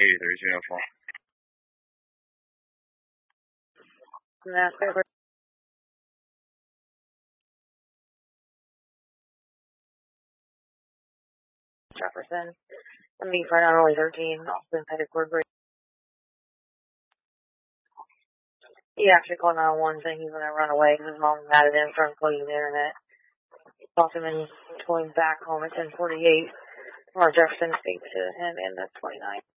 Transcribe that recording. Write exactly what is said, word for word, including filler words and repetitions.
eighty-three two oh four. That's over. Jefferson. I'm being fried on only thirteen. Austin Petticourt Bridge. He actually called nine one one saying he's going to run away because his mom had it in from closing the internet. Talked him in going back home at ten forty-eight. Or Jefferson speaks to him in the twenty-ninth.